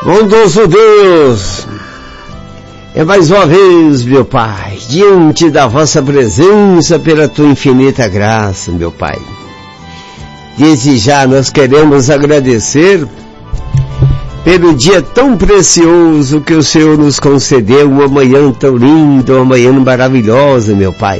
Bondoso Deus, é mais uma vez, meu Pai, diante da vossa presença, pela tua infinita graça, meu Pai. Desde já nós queremos agradecer pelo dia tão precioso que o Senhor nos concedeu, uma manhã tão linda, uma manhã maravilhosa, meu Pai.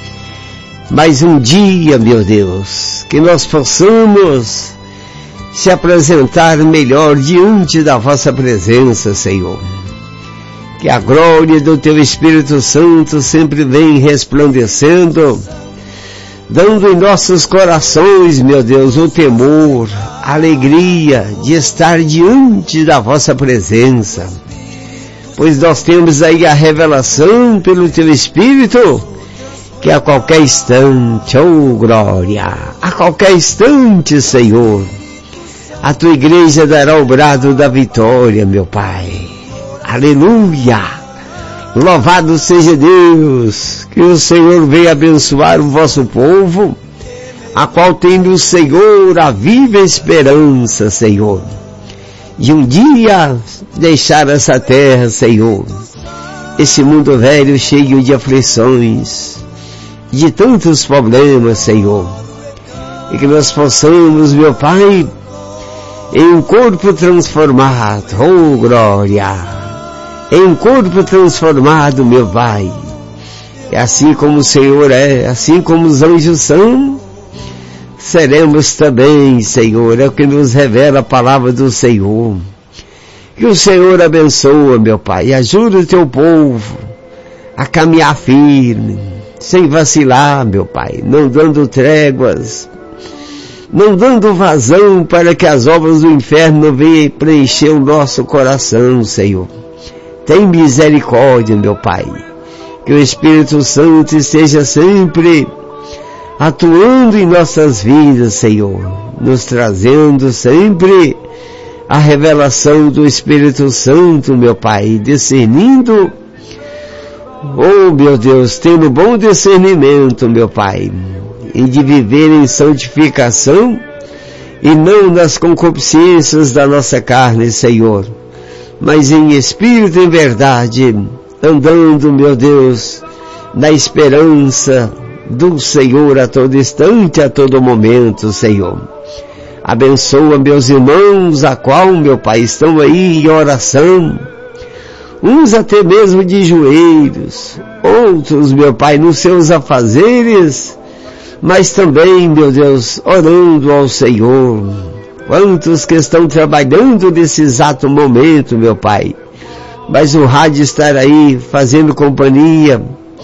Mais um dia, meu Deus, que nós possamos se apresentar melhor diante da vossa presença, Senhor. Que a glória do teu Espírito Santo sempre vem resplandecendo, dando em nossos corações, meu Deus, o temor, a alegria de estar diante da vossa presença. Pois nós temos aí a revelação pelo teu Espírito, que a qualquer instante, oh glória, a qualquer instante, Senhor, a tua igreja dará o brado da vitória, meu Pai. Aleluia! Louvado seja Deus, que o Senhor venha abençoar o vosso povo, a qual tem no Senhor a viva esperança, Senhor, de um dia deixar essa terra, Senhor, esse mundo velho cheio de aflições, de tantos problemas, Senhor, e que nós possamos, meu Pai, em um corpo transformado, oh glória, em um corpo transformado, meu Pai, e assim como o Senhor é, assim como os anjos são, seremos também, Senhor, é o que nos revela a palavra do Senhor. Que o Senhor abençoe, meu Pai, e ajude o teu povo a caminhar firme, sem vacilar, meu Pai, não dando tréguas, não dando vazão para que as obras do inferno não venham preencher o nosso coração, Senhor. Tem misericórdia, meu Pai, que o Espírito Santo esteja sempre atuando em nossas vidas, Senhor, nos trazendo sempre a revelação do Espírito Santo, meu Pai, discernindo, oh meu Deus, tendo bom discernimento, meu Pai, e de viver em santificação e não nas concupiscências da nossa carne, Senhor, mas em espírito e em verdade, andando, meu Deus, na esperança do Senhor a todo instante, a todo momento, Senhor. Abençoa meus irmãos, a qual, meu Pai, estão aí em oração, uns até mesmo de joelhos, outros, meu Pai, nos seus afazeres, mas também, meu Deus, orando ao Senhor. Quantos que estão trabalhando nesse exato momento, meu Pai, mas o rádio estar aí fazendo companhia,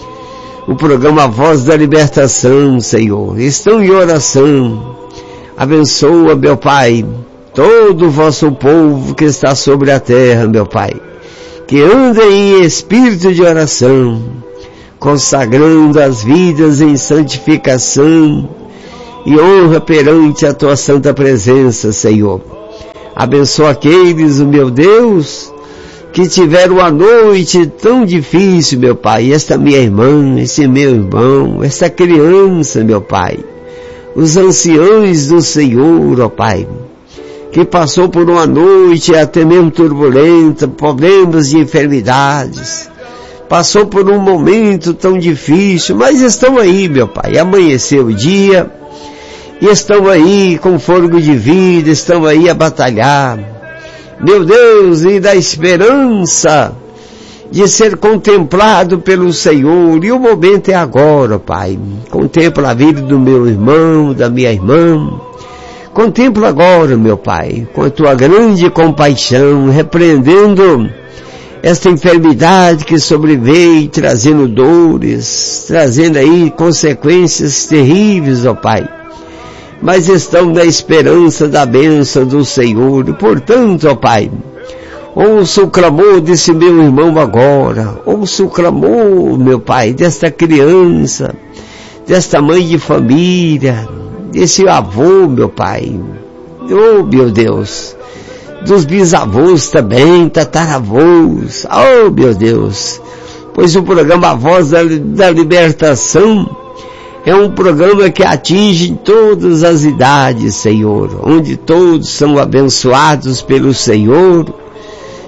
o programa Voz da Libertação, Senhor, estão em oração. Abençoa, meu Pai, todo o vosso povo que está sobre a terra, meu Pai, que anda em espírito de oração, consagrando as vidas em santificação e honra perante a tua santa presença, Senhor. Abençoa aqueles, meu Deus, que tiveram a noite tão difícil, meu Pai, esta minha irmã, esse meu irmão, esta criança, meu Pai, os anciãos do Senhor, ó Pai, que passou por uma noite até mesmo turbulenta, problemas de enfermidades, passou por um momento tão difícil, mas estão aí, meu Pai, amanheceu o dia, e estão aí com fôlego de vida, estão aí a batalhar, meu Deus, e da esperança de ser contemplado pelo Senhor, e o momento é agora, Pai. Contempla a vida do meu irmão, da minha irmã, contempla agora, meu Pai, com a tua grande compaixão, repreendendo esta enfermidade que sobreveio, trazendo dores, trazendo aí consequências terríveis, ó Pai, mas estão na esperança da bênção do Senhor, e portanto, ó Pai, ouça o clamor desse meu irmão agora, ouça o clamor, meu Pai, desta criança, desta mãe de família, desse avô, meu Pai, oh meu Deus, dos bisavôs também, tataravôs, oh meu Deus, pois o programa Voz da Libertação é um programa que atinge todas as idades, Senhor, onde todos são abençoados pelo Senhor,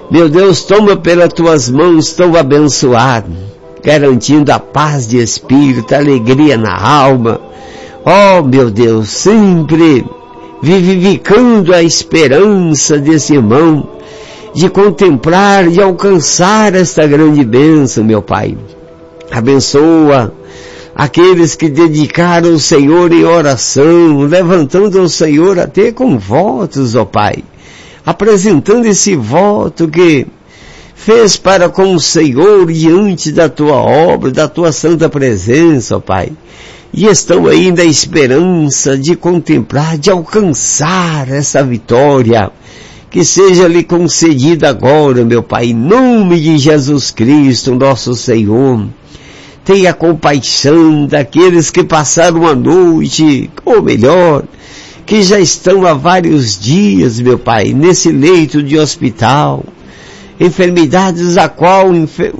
Meu Deus, toma pelas tuas mãos tão abençoado, garantindo a paz de espírito, a alegria na alma. Oh, meu Deus, sempre vivificando a esperança desse irmão, de contemplar, de alcançar esta grande bênção, meu Pai. Abençoa aqueles que dedicaram o Senhor em oração, levantando ao Senhor até com votos, ó Pai, apresentando esse voto que fez para com o Senhor diante da tua obra, da tua santa presença, ó Pai. E estão aí na esperança de contemplar, de alcançar essa vitória, que seja lhe concedida agora, meu Pai, em nome de Jesus Cristo, nosso Senhor. Tenha compaixão daqueles que passaram a noite, ou melhor, que já estão há vários dias, meu Pai, nesse leito de hospital, enfermidades a qual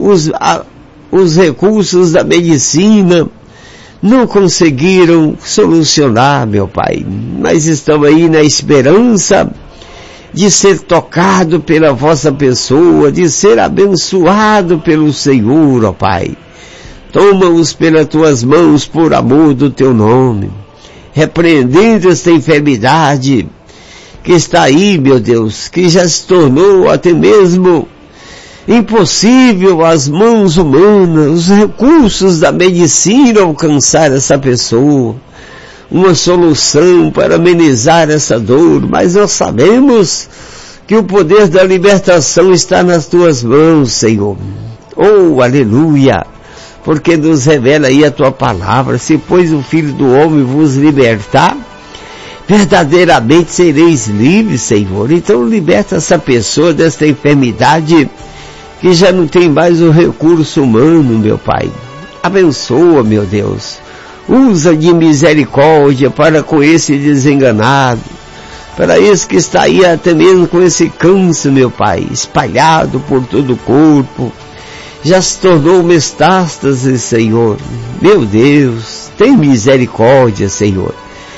os recursos da medicina não conseguiram solucionar, meu Pai, mas estão aí na esperança de ser tocado pela vossa pessoa, de ser abençoado pelo Senhor, ó Pai. Toma-os pelas tuas mãos por amor do teu nome, repreendendo esta enfermidade que está aí, meu Deus, que já se tornou até mesmo impossível às mãos humanas, os recursos da medicina alcançar essa pessoa, uma solução para amenizar essa dor, mas nós sabemos que o poder da libertação está nas tuas mãos, Senhor. Oh, aleluia! Porque nos revela aí a tua palavra, se pois o Filho do Homem vos libertar, verdadeiramente sereis livres, Senhor. Então liberta essa pessoa desta enfermidade que já não tem mais o recurso humano, meu Pai. Abençoa, meu Deus. Usa de misericórdia para com esse desenganado, para esse que está aí até mesmo com esse câncer, meu Pai, espalhado por todo o corpo. Já se tornou metástase, Senhor. Meu Deus, tem misericórdia, Senhor.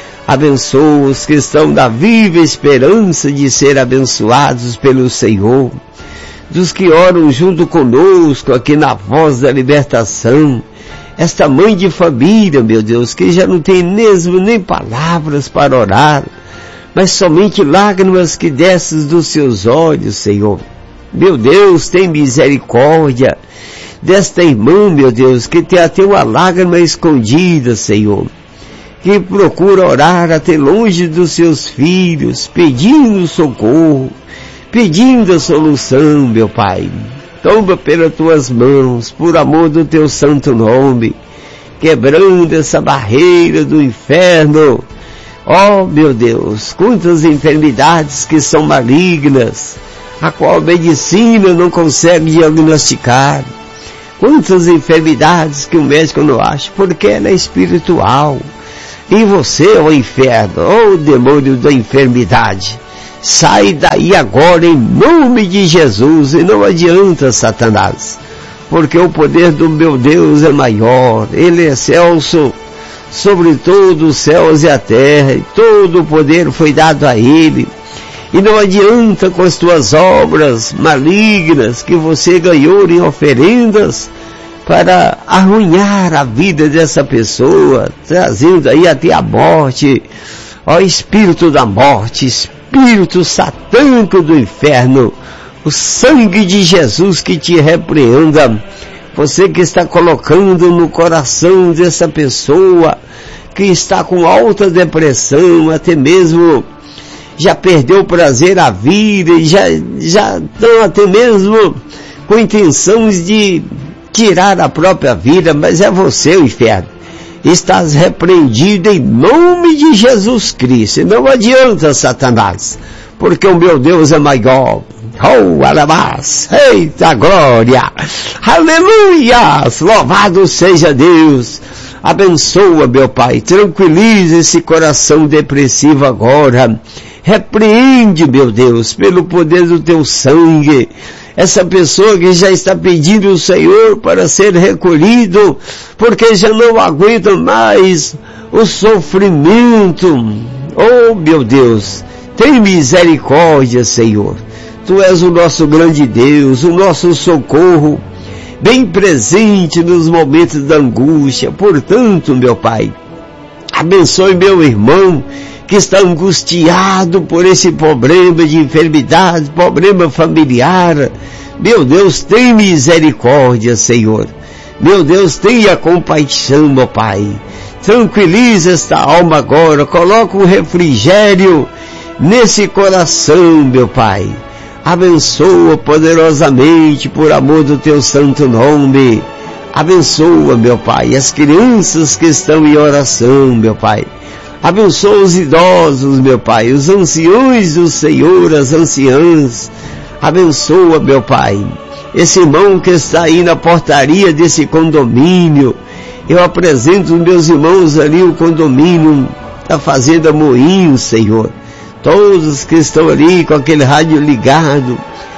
Abençoa os que estão na viva esperança de ser abençoados pelo Senhor, dos que oram junto conosco aqui na Voz da Libertação, esta mãe de família, meu Deus, que já não tem mesmo nem palavras para orar, mas somente lágrimas que descem dos seus olhos, Senhor. Meu Deus, tem misericórdia desta irmã, meu Deus, que tem até uma lágrima escondida, Senhor, que procura orar até longe dos seus filhos, pedindo socorro, pedindo a solução, meu Pai. Toma pelas tuas mãos, por amor do teu santo nome, quebrando essa barreira do inferno. Oh, meu Deus, quantas enfermidades que são malignas, a qual a medicina não consegue diagnosticar. Quantas enfermidades que o médico não acha, porque ela é espiritual. E você, ó inferno, ó demônio da enfermidade, sai daí agora em nome de Jesus, e não adianta, Satanás, porque o poder do meu Deus é maior, Ele é excelso sobre todos os céus e a terra, e todo o poder foi dado a Ele, e não adianta com as tuas obras malignas que você ganhou em oferendas para arruinar a vida dessa pessoa, trazendo aí até a morte. Ó Espírito da morte, Espírito satânico do inferno, o sangue de Jesus que te repreenda. Você que está colocando no coração dessa pessoa que está com alta depressão, até mesmo já perdeu o prazer à vida e já estão até mesmo com intenções de tirar a própria vida, mas é você, o inferno. Estás repreendido em nome de Jesus Cristo. Não adianta, Satanás, porque o meu Deus é maior. Oh, alabás, eita glória, aleluia, louvado seja Deus. Abençoa, meu Pai, tranquiliza esse coração depressivo agora. Repreende, meu Deus, pelo poder do teu sangue, essa pessoa que já está pedindo ao Senhor para ser recolhido, porque já não aguenta mais o sofrimento. Oh, meu Deus, tem misericórdia, Senhor. Tu és o nosso grande Deus, o nosso socorro, bem presente nos momentos da angústia. Portanto, meu Pai, abençoe meu irmão que está angustiado por esse problema de enfermidade, problema familiar. Meu Deus, tem misericórdia, Senhor. Meu Deus, tenha compaixão, meu Pai. Tranquiliza esta alma agora, coloca um refrigério nesse coração, meu Pai. Abençoa poderosamente por amor do teu santo nome. Abençoa, meu Pai, as crianças que estão em oração, meu Pai. Abençoa os idosos, meu Pai, os anciões do Senhor, as anciãs. Abençoa, meu Pai, esse irmão que está aí na portaria desse condomínio. Eu apresento os meus irmãos ali, o condomínio da Fazenda Moinho, Senhor. Todos que estão ali com aquele rádio ligado.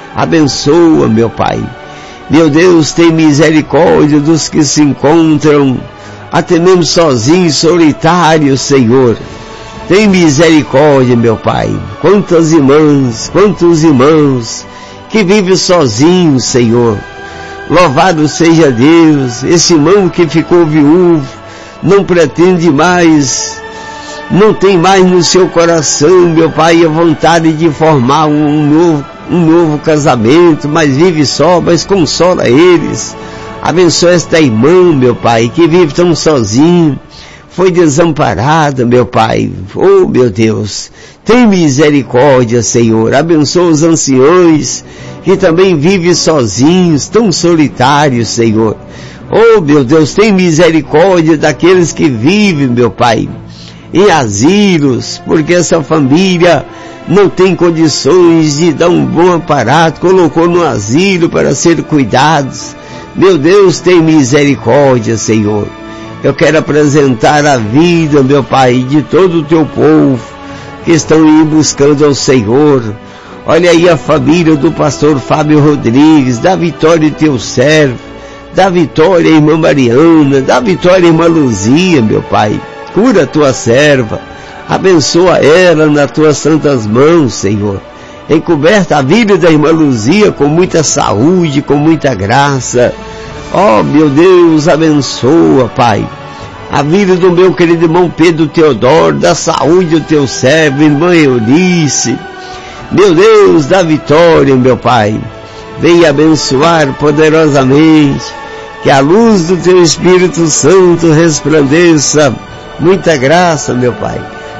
Abençoa, meu Pai. Meu Deus, tem misericórdia dos que se encontram até mesmo sozinhos, solitários, Senhor. Tem misericórdia, meu Pai. Quantas irmãs, quantos irmãos que vivem sozinhos, Senhor. Louvado seja Deus. Esse irmão que ficou viúvo, não pretende mais, não tem mais no seu coração, meu Pai, a vontade de formar um novo casamento, mas vive só, mas consola eles. Abençoa esta irmã, meu Pai, que vive tão sozinho, foi desamparada, meu Pai. Oh, meu Deus, tem misericórdia, Senhor. Abençoa os anciões que também vivem sozinhos, tão solitários, Senhor. Oh, meu Deus, tem misericórdia daqueles que vivem, meu Pai, em asilos, porque essa família não tem condições de dar um bom aparato, colocou no asilo para ser cuidados. Meu Deus, tem misericórdia, Senhor. Eu quero apresentar a vida, meu Pai, de todo o teu povo que estão aí buscando ao Senhor. Olha aí a família do pastor Fábio Rodrigues, dá vitória ao teu servo, dá vitória à irmã Mariana, dá vitória à irmã Luzia, meu Pai. Cura a tua serva, abençoa ela nas tuas santas mãos, Senhor. Encoberta a vida da irmã Luzia com muita saúde, com muita graça. Oh, meu Deus, abençoa, Pai, a vida do meu querido irmão Pedro Teodoro, dá saúde ao teu servo, irmã Eunice. Meu Deus, dá vitória, meu Pai. Venha abençoar poderosamente, que a luz do teu Espírito Santo resplandeça. Muita graça, meu Pai.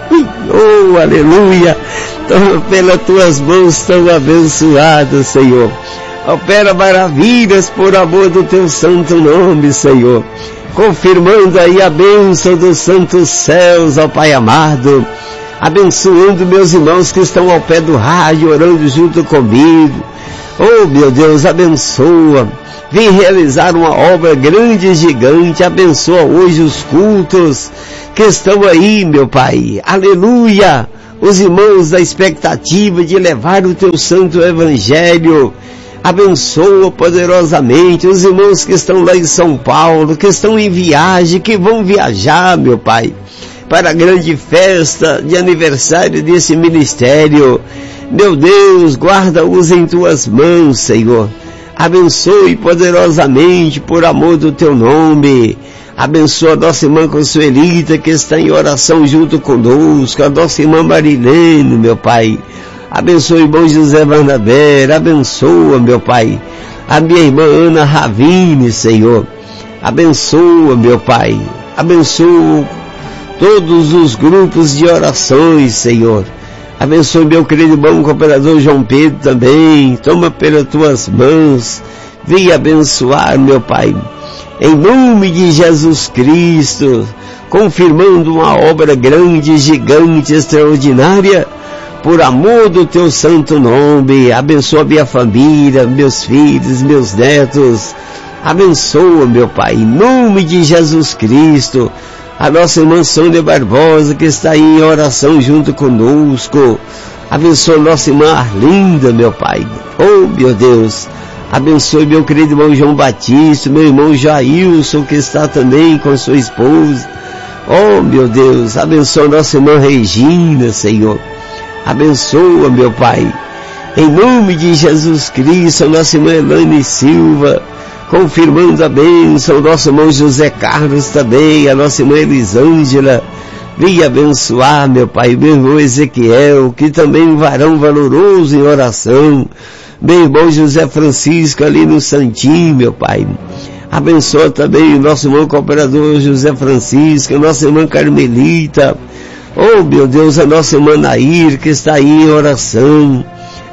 Oh, aleluia. Toma pelas tuas mãos tão abençoadas, Senhor. Opera maravilhas por amor do teu santo nome, Senhor. Confirmando aí a bênção dos santos céus, ó Pai amado. Abençoando meus irmãos que estão ao pé do rádio, orando junto comigo. Oh, meu Deus, abençoa. Vem realizar uma obra grande e gigante. Abençoa hoje os cultos que estão aí, meu Pai. Aleluia. Os irmãos da expectativa de levar o teu santo evangelho. Abençoa poderosamente os irmãos que estão lá em São Paulo, que estão em viagem, que vão viajar, meu Pai, para a grande festa de aniversário desse ministério. Meu Deus, guarda-os em tuas mãos, Senhor. Abençoe poderosamente por amor do teu nome. Abençoa a nossa irmã Consuelita, que está em oração junto conosco, a nossa irmã Marilene, meu Pai. Abençoa o irmão José Barnabé, abençoa, meu Pai, a minha irmã Ana Ravine, Senhor. Abençoa, meu Pai, abençoa todos os grupos de orações, Senhor. Abençoe meu querido irmão cooperador João Pedro também. Toma pelas tuas mãos. Venha abençoar, meu Pai, em nome de Jesus Cristo, confirmando uma obra grande, gigante, extraordinária, por amor do teu santo nome. Abençoa minha família, meus filhos, meus netos. Abençoa, meu Pai, em nome de Jesus Cristo, a nossa irmã Sônia Barbosa, que está aí em oração junto conosco. Abençoa nossa irmã Arlinda, meu Pai. Oh, meu Deus, abençoe meu querido irmão João Batista, meu irmão Jailson, que está também com sua esposa. Oh, meu Deus, abençoa nossa irmã Regina, Senhor. Abençoa, meu Pai, Em nome de Jesus Cristo, a nossa irmã Elaine Silva, confirmando a bênção, o nosso irmão José Carlos também, a nossa irmã Elisângela, venha abençoar, meu Pai, meu irmão Ezequiel, que também um varão valoroso em oração, meu irmão José Francisco ali no Santinho, meu Pai. Abençoa também o nosso irmão cooperador José Francisco, a nossa irmã Carmelita, oh meu Deus, a nossa irmã Nair, que está aí em oração.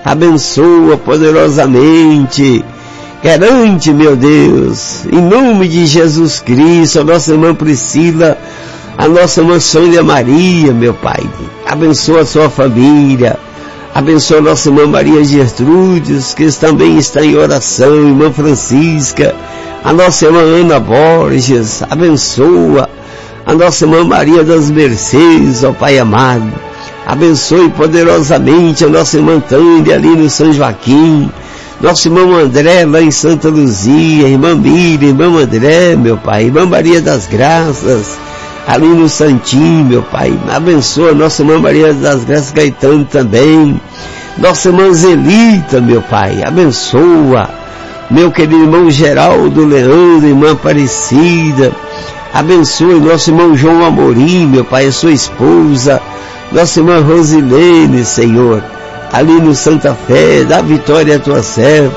Abençoa poderosamente, garante, meu Deus, em nome de Jesus Cristo, a nossa irmã Priscila, a nossa irmã Sônia Maria, meu Pai, abençoa a sua família, abençoa a nossa irmã Maria Gertrudes, que também está em oração, irmã Francisca, a nossa irmã Ana Borges, abençoa a nossa irmã Maria das Mercês, ó Pai amado, abençoe poderosamente a nossa irmã Tânia ali no São Joaquim, nosso irmão André lá em Santa Luzia, irmã Miriam, irmão André, meu Pai, irmã Maria das Graças, ali no Santinho, meu Pai, abençoa a nossa irmã Maria das Graças Gaetano também, nossa irmã Zelita, meu Pai, abençoa, meu querido irmão Geraldo Leandro, irmã Aparecida, abençoe nosso irmão João Amorim, meu Pai, a sua esposa, nossa irmã Rosilene, Senhor, ali no Santa Fé, dá vitória à tua serva,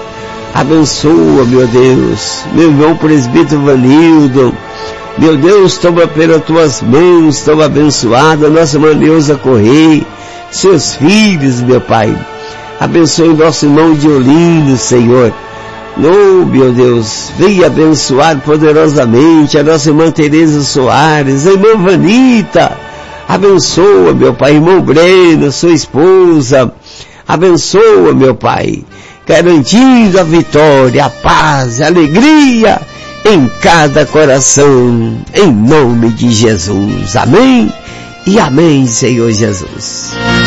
abençoa, meu Deus, meu irmão presbítero Vanildo, meu Deus, toma pelas tuas mãos, toma abençoada, nossa irmã Neuza Correia, seus filhos, meu Pai, abençoe nosso irmão Diolino, Senhor, oh, meu Deus, venha abençoar poderosamente a nossa irmã Tereza Soares, a irmã Vanita, abençoa, meu Pai, irmão Breno, sua esposa, abençoa, meu Pai, garantindo a vitória, a paz, a alegria em cada coração, em nome de Jesus, amém e amém, Senhor Jesus.